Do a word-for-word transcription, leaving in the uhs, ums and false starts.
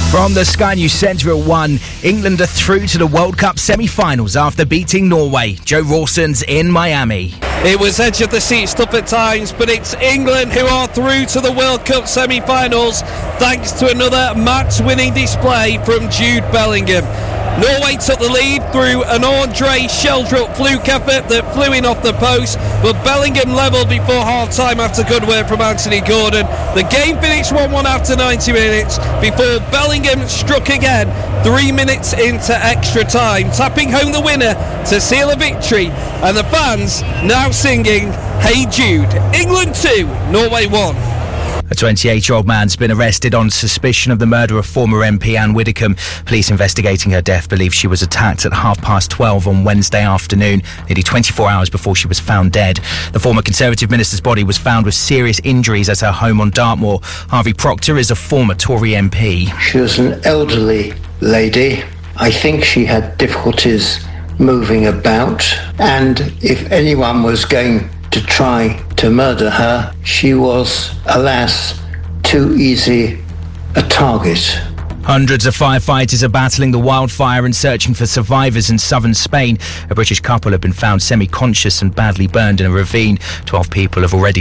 From the Sky News Centre at one, England are through to the World Cup semi-finals after beating Norway. Joe Rawson's in Miami. It was edge of the seat stuff at times, but it's England who are through to the World Cup semi-finals thanks to another match-winning display from Jude Bellingham. Norway took the lead through an Andre Sheldrup fluke effort that flew in off the post, but Bellingham levelled before half-time after good work from Anthony Gordon. The game finished one one after ninety minutes before Bellingham struck again three minutes into extra time, tapping home the winner to seal a victory, and the fans now singing Hey Jude. England two, Norway one. A twenty-eight-year-old man's been arrested on suspicion of the murder of former M P Anne Widdecombe. Police investigating her death believe she was attacked at half past twelve on Wednesday afternoon, nearly twenty-four hours before she was found dead. The former Conservative minister's body was found with serious injuries at her home on Dartmoor. Harvey Proctor is a former Tory M P. She was an elderly lady. I think she had difficulties moving about, and if anyone was going to try to murder her, she was, alas, too easy a target. Hundreds of firefighters are battling the wildfire and searching for survivors in southern Spain. A British couple have been found semi-conscious and badly burned in a ravine. Twelve people have already